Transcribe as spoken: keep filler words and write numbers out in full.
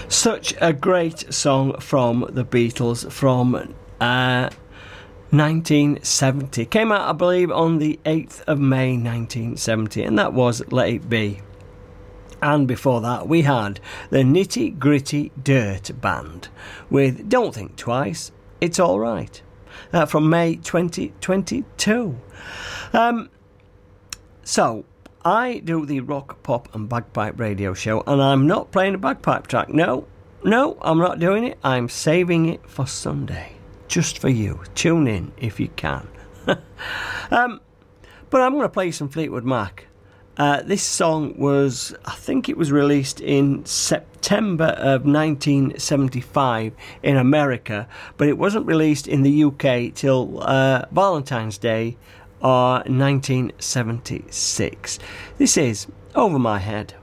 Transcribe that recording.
Such a great song from the Beatles from uh, nineteen seventy. Came out, I believe, on the eighth of May nineteen seventy, and that was Let It Be. And before that, we had the Nitty Gritty Dirt Band with Don't Think Twice, It's All Right, uh, from May twenty twenty-two. Um, so, I do the rock, pop and bagpipe radio show, and I'm not playing a bagpipe track. No, no, I'm not doing it. I'm saving it for Sunday, just for you. Tune in if you can. um, but I'm going to play some Fleetwood Mac. Uh, this song was, I think it was released in September of nineteen seventy-five in America, but it wasn't released in the U K till uh, Valentine's Day or nineteen seventy-six. This is Over My Head.